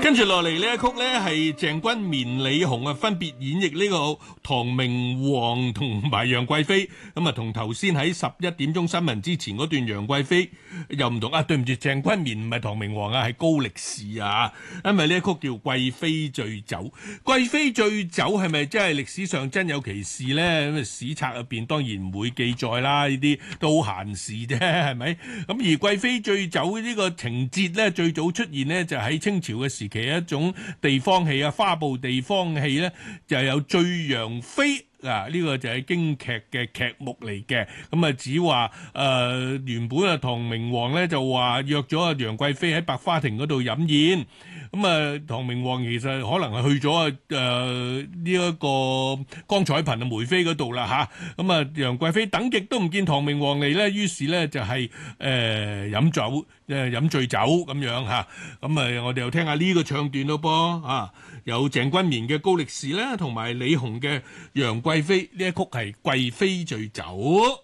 跟住落嚟呢一曲呢，係鄭君綿、李紅分別演繹呢個唐明皇同埋楊貴妃，咁同頭先喺11點鐘新聞之前嗰段楊貴妃又唔同啊，對唔住，鄭君綿唔係唐明皇啊，係高力士啊，因為呢一曲叫貴妃醉酒。貴妃醉酒係咪真係歷史上真有其事呢？咁史冊入邊當然唔會記載啦，呢啲都好閒事啫，係咪？咁而貴妃醉酒呢個情節呢，最早出現呢，就喺清朝嘅時期，一種地方戲啊，花布地方戲呢，就有醉楊妃。呢個就係京劇嘅劇目嚟嘅，咁只話原本唐明皇咧就話約咗楊貴妃喺百花亭嗰度飲宴，咁唐明皇其實可能係去咗呢一個江彩萍啊梅妃嗰度啦嚇，咁楊貴妃等極都唔見唐明皇嚟咧，於是咧就係飲酒飲醉酒咁樣嚇，咁我哋又聽下呢個唱段咯噃啊，有鄭君綿嘅高力士啦，同埋李紅嘅楊貴妃，呢一曲係貴妃醉酒。